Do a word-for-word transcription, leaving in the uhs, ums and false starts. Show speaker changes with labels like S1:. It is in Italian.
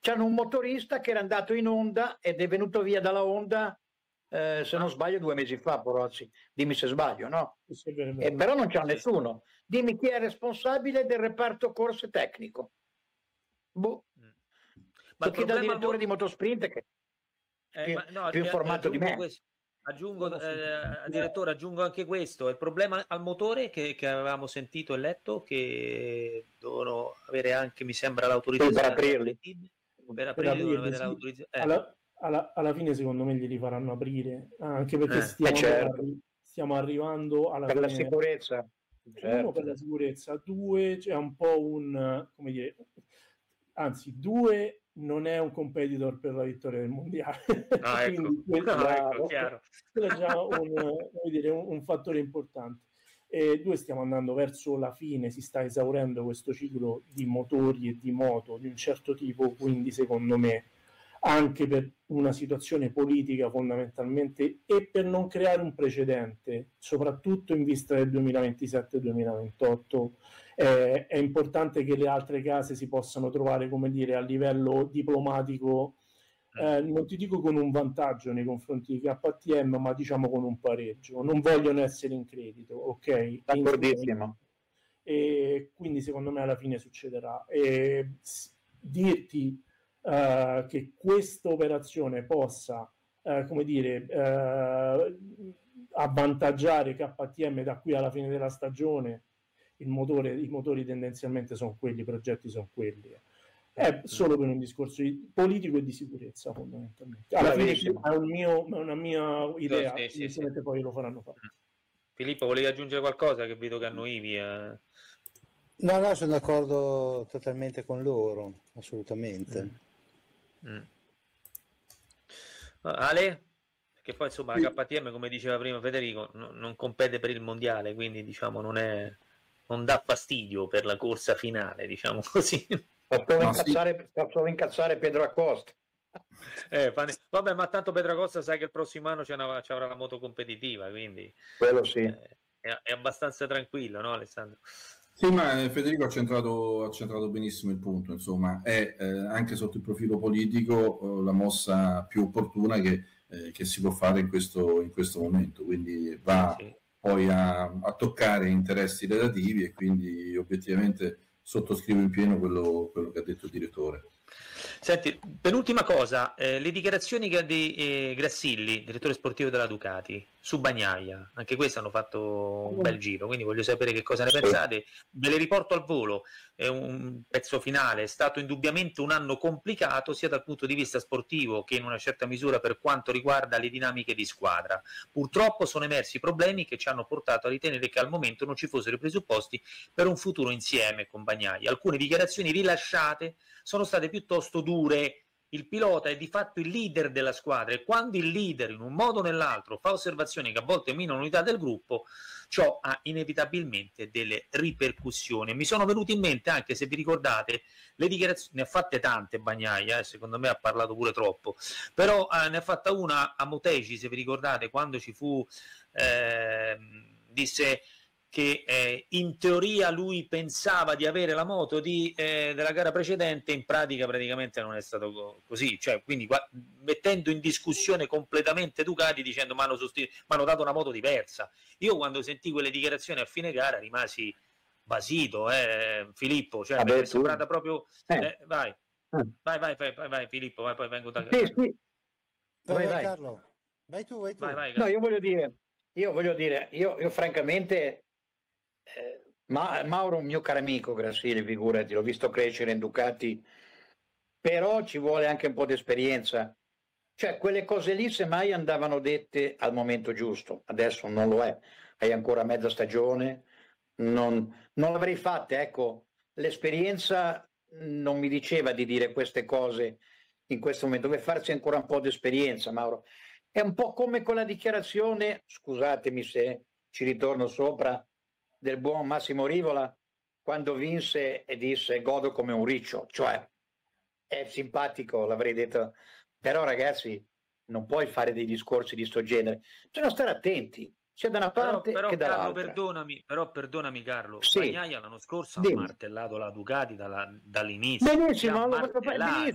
S1: c'hanno un motorista che era andato in Honda ed è venuto via dalla Honda, eh, se non sbaglio, due mesi fa, Porozzi. Dimmi se sbaglio, no? Eh, però non c'ha nessuno. Dimmi chi è responsabile del reparto corse tecnico. Boh.
S2: Ma
S1: chi da direttore mo- di Motosprint che è
S2: eh,
S1: più,
S2: ma, no,
S1: più informato di me.
S2: Questo. Aggiungo, eh, direttore, aggiungo anche questo. Il problema al motore che, che avevamo sentito e letto che devono avere anche, mi sembra, l'autorizzazione
S1: per aprirli.
S2: Per aprirli,
S3: per
S2: devono avere
S3: sì.
S2: l'autorizzazione. Eh.
S3: Alla, alla, alla fine, secondo me, glieli faranno aprire, anche perché
S2: eh.
S3: stiamo,
S1: Eh certo.
S3: arri- stiamo arrivando alla
S1: per
S3: fine.
S1: la sicurezza. Certo.
S3: Uno, per la sicurezza, due, c'è cioè un po' un, come dire, anzi, due, non è un competitor per la vittoria del mondiale.
S2: Ah, ecco.
S3: Quindi,
S2: ah, ecco, chiaro.
S3: È già un, come dire, un, un fattore importante. E due, stiamo andando verso la fine, si sta esaurendo questo ciclo di motori e di moto di un certo tipo, quindi secondo me anche per una situazione politica fondamentalmente e per non creare un precedente, soprattutto in vista del duemilaventisette duemilaventotto, eh, è importante che le altre case si possano trovare, come dire, a livello diplomatico, eh, non ti dico con un vantaggio nei confronti di K T M, ma diciamo con un pareggio. Non vogliono essere in credito, ok?
S1: D'accordissimo.
S3: E quindi secondo me alla fine succederà. E dirti Uh, che questa operazione possa, uh, come dire, uh, avvantaggiare K T M da qui alla fine della stagione, il motore, i motori tendenzialmente sono quelli, i progetti sono quelli. È solo per un discorso di, politico e di sicurezza, fondamentalmente. Alla fine è, un mio, è una mia idea,
S2: sì, sì, sì.
S3: poi lo faranno fare.
S2: Filippo, volevi aggiungere qualcosa che vedo che annoivi? Eh?
S4: No, no, sono d'accordo totalmente con loro, assolutamente.
S2: Mm. Mm. Ale? Perché poi insomma la K T M, come diceva prima Federico, no, non compete per il mondiale, quindi diciamo non è non dà fastidio per la corsa finale, diciamo così.
S1: Sta solo, no, incazzare, sì. sta solo incazzare Pedro Acosta.
S2: Eh, vabbè, ma tanto Pedro Acosta sai che il prossimo anno c'è una, c'è la moto competitiva, quindi
S1: quello sì.
S2: eh, è, è abbastanza tranquillo, no Alessandro?
S5: Sì, ma Federico ha centrato, ha centrato benissimo il punto, insomma, è eh, anche sotto il profilo politico eh, la mossa più opportuna che, eh, che si può fare in questo, in questo momento, quindi va sì. poi a, a toccare interessi relativi e quindi obiettivamente sottoscrivo in pieno quello, quello che ha detto il direttore.
S2: Senti, penultima cosa, eh, le dichiarazioni di eh, Grassilli, direttore sportivo della Ducati, su Bagnaia, anche queste hanno fatto un bel giro, quindi voglio sapere che cosa ne sì. pensate. Ve le riporto al volo, è un pezzo finale, è stato indubbiamente un anno complicato sia dal punto di vista sportivo che in una certa misura per quanto riguarda le dinamiche di squadra. Purtroppo sono emersi problemi che ci hanno portato a ritenere che al momento non ci fossero i presupposti per un futuro insieme con Bagnaia. Alcune dichiarazioni rilasciate sono state piuttosto dure. Il pilota è di fatto il leader della squadra e quando il leader in un modo o nell'altro fa osservazioni che a volte minano l'unità del gruppo, ciò ha inevitabilmente delle ripercussioni. Mi sono venute in mente, anche se vi ricordate, le dichiarazioni, ne ha fatte tante Bagnaia, eh, secondo me ha parlato pure troppo, però eh, ne ha fatta una a Motegi, se vi ricordate, quando ci fu, eh, disse che eh, in teoria lui pensava di avere la moto di, eh, della gara precedente, in pratica praticamente non è stato co- così, cioè quindi qua, mettendo in discussione completamente Ducati dicendo ma hanno, sostitu- hanno dato una moto diversa. Io quando sentì quelle dichiarazioni a fine gara rimasi basito, eh, Filippo, cioè mi è sembrata proprio eh. Eh, vai. Eh. vai vai vai vai vai Filippo, vai, poi vengo da
S1: sì, sì. vai,
S4: vai, vai Carlo, vai tu, vai tu.
S2: Vai, vai,
S1: no, io voglio dire io voglio dire io, io francamente Eh, ma Mauro è un mio caro amico Grassilli, figurati, l'ho visto crescere in Ducati, però ci vuole anche un po' di esperienza, cioè quelle cose lì semmai andavano dette al momento giusto, adesso non lo è, hai ancora mezza stagione, non, non l'avrei fatta, ecco, l'esperienza non mi diceva di dire queste cose in questo momento, deve farsi ancora un po' di esperienza, Mauro. È un po' come con la dichiarazione, scusatemi se ci ritorno sopra, del buon Massimo Rivola quando vinse e disse godo come un riccio, cioè è simpatico, l'avrei detto, però ragazzi non puoi fare dei discorsi di sto genere, bisogna stare attenti sia da una parte
S2: però, però,
S1: che dall'altra.
S2: Carlo, perdonami, però perdonami Carlo,
S1: sì.
S2: Bagnaia l'anno scorso
S1: Dimmi.
S2: ha martellato la Ducati dalla, dall'inizio,
S1: benissimo,
S2: martellato.